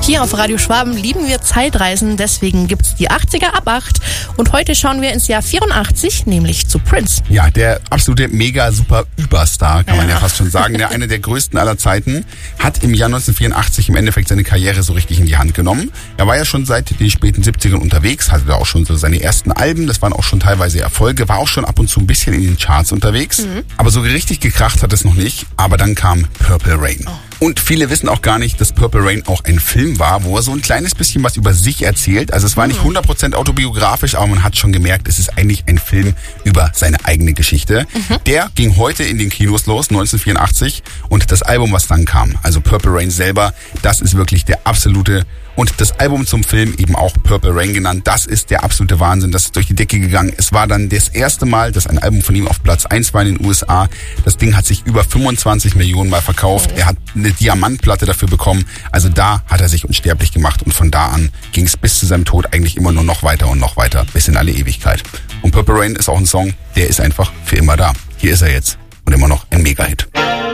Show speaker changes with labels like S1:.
S1: Hier auf Radio Schwaben lieben wir Zeitreisen, deswegen gibt's die 80er ab 8. Und heute schauen wir ins Jahr 84, nämlich zu Prince.
S2: Ja, der absolute Mega-Super-Überstar, kann man ja fast schon sagen. Der eine der größten aller Zeiten, hat im Jahr 1984 im Endeffekt seine Karriere so richtig in die Hand genommen. Er war ja schon seit den späten 70ern unterwegs, hatte da auch schon so seine ersten Alben, das waren auch schon teilweise Erfolge, war auch schon ab und zu ein bisschen in den Charts unterwegs. Aber so richtig gekracht hat es noch nicht, aber dann kam Purple Rain. Und viele wissen auch gar nicht, dass Purple Rain auch ein Film war, wo er so ein kleines bisschen was über sich erzählt. Also es war nicht 100% autobiografisch, aber man hat schon gemerkt, es ist eigentlich ein Film über seine eigene Geschichte. Der ging heute in den Kinos los, 1984. Und das Album, was dann kam, also Purple Rain selber, das ist wirklich der absolute... Und das Album zum Film, eben auch Purple Rain genannt, das ist der absolute Wahnsinn. Das ist durch die Decke gegangen. Es war dann das erste Mal, dass ein Album von ihm auf Platz 1 war in den USA. Das Ding hat sich über 25 Millionen Mal verkauft. Er hat eine Diamantplatte dafür bekommen. Also da hat er sich unsterblich gemacht. Und von da an ging es bis zu seinem Tod eigentlich immer nur noch weiter und noch weiter, bis in alle Ewigkeit. Und Purple Rain ist auch ein Song, der ist einfach für immer da. Hier ist er jetzt und immer noch ein Mega-Hit.